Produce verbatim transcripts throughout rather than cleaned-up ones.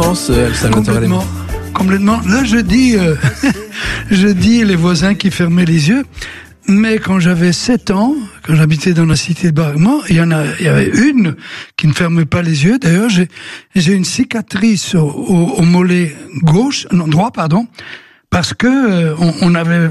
enfance, Salvatore Complètement. Complètement. Là, je dis, euh, je dis les voisins qui fermaient les yeux. Mais quand j'avais sept ans, quand j'habitais dans la cité de Bargement, il y en a, il y avait une qui ne fermait pas les yeux. D'ailleurs, j'ai, j'ai une cicatrice au, au, au mollet gauche, non, droit, pardon, parce que euh, on, on avait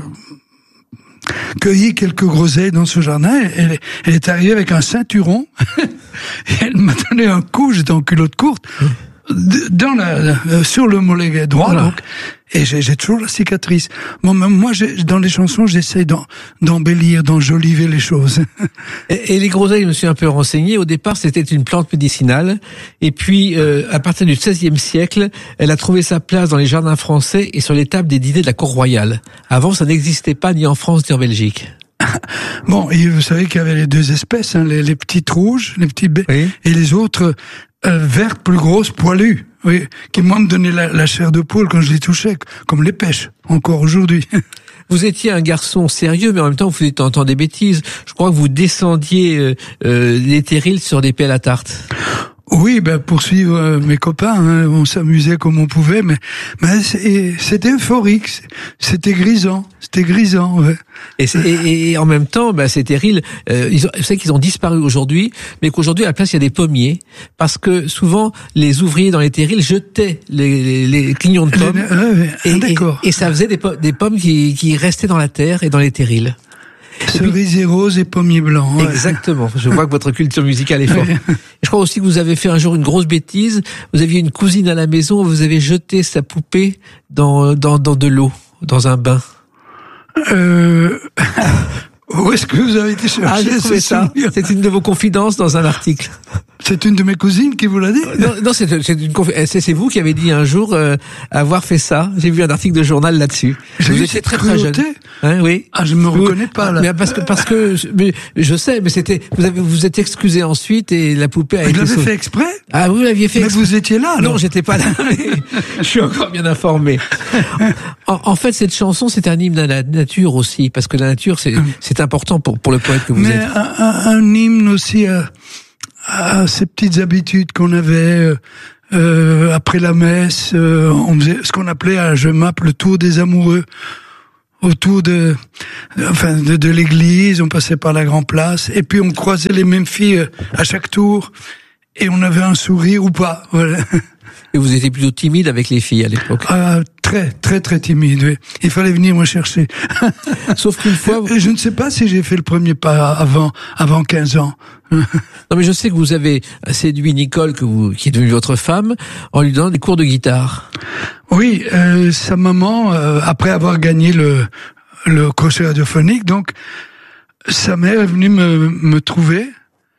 cueilli quelques groseilles dans ce jardin. Elle, elle est arrivée avec un ceinturon. Et elle m'a donné un coup, j'étais en culotte courte, dans la, la sur le mollet droit, voilà. Donc, et j'ai, j'ai toujours la cicatrice. Bon, moi, j'ai, dans les chansons, j'essaie d'en, d'embellir, d'enjoliver les choses. Et, et les groseilles, je me suis un peu renseigné. Au départ, c'était une plante médicinale. Et puis, euh, à partir du seizième siècle, elle a trouvé sa place dans les jardins français et sur les tables des dîners de la cour royale. Avant, ça n'existait pas ni en France ni en Belgique. Bon, et vous savez qu'il y avait les deux espèces, hein, les, les petites rouges, les petits baies, oui. Et les autres euh, vertes, plus grosses, poilues, oui, qui moi me donnaient la, la chair de poule quand je les touchais, comme les pêches, encore aujourd'hui. Vous étiez un garçon sérieux, mais en même temps, vous faisiez de temps en temps des bêtises. Je crois que vous descendiez euh, euh, les terrils sur des pelles à tarte. Oui, ben pour suivre euh, mes copains, hein, on s'amusait comme on pouvait, mais, mais c'était euphorique, c'était grisant, c'était grisant. Ouais. Et, et, et en même temps, ben c'est terrible. Euh, ils ont, je sais qu'ils ont disparu aujourd'hui, mais qu'aujourd'hui à la place il y a des pommiers, parce que souvent les ouvriers dans les terrils jetaient les, les, les clignons de pommes, les, euh, ouais, et, d'accord. et, et ça faisait des, des pommes qui, qui restaient dans la terre et dans les terrils. Cerisier rose et pommier blanc. Ouais. Exactement. Je vois que votre culture musicale est forte. Je crois aussi que vous avez fait un jour une grosse bêtise. Vous aviez une cousine à la maison, vous avez jeté sa poupée dans, dans, dans de l'eau, dans un bain. Euh... Où est-ce que vous avez été chercher ah, j'ai trouvé ça. C'est une de vos confidences dans un article. C'est une de mes cousines qui vous l'a dit? Non, non c'est, c'est, une confi... c'est, c'est vous qui avez dit un jour euh, avoir fait ça. J'ai vu un article de journal là-dessus. J'ai vous vu étiez très très jeune. Hein, oui. Ah, je me reconnais pas là. Mais parce que parce que mais, je sais, mais c'était vous avez vous êtes excusé ensuite et la poupée a vous été. Vous l'avez sauvée. fait exprès? Ah, vous l'aviez fait. Mais exprès. vous étiez là. Alors. Non, j'étais pas là. Mais je suis encore bien informé. En, en fait, cette chanson, c'est un hymne à la nature aussi, parce que la nature, c'est c'est important pour pour le poète que vous mais êtes. Mais un, un, un hymne aussi à, à ces petites habitudes qu'on avait. Euh, après la messe, euh, on faisait ce qu'on appelait à Je m'appe le tour des amoureux. Autour de, enfin, de, de l'église, on passait par la grande place, et puis on croisait les mêmes filles à chaque tour, et on avait un sourire ou pas, voilà. Et vous étiez plutôt timide avec les filles à l'époque? Ah, très, très, très timide, oui. Il fallait venir me chercher. Sauf qu'une fois... Vous... Je ne sais pas si j'ai fait le premier pas avant, avant quinze ans. Non, mais je sais que vous avez séduit Nicole, que vous, qui est devenue votre femme, en lui donnant des cours de guitare. Oui, euh, sa maman, euh, après avoir gagné le, le crochet radiophonique, donc, sa mère est venue me, me trouver.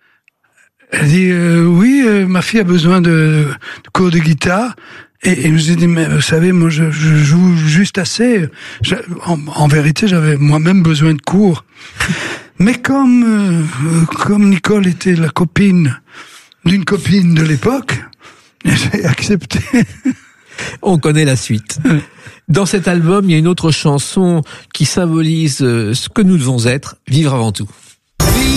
Elle dit, euh, oui, euh, ma fille a besoin de, de cours de guitare. Et, et je lui ai dit, mais vous savez, moi, je, je joue juste assez. Je, en, en vérité, j'avais moi-même besoin de cours. Mais comme, euh, comme Nicole était la copine d'une copine de l'époque, j'ai accepté. On connaît la suite. Dans cet album, il y a une autre chanson qui symbolise ce que nous devons être, vivre avant tout.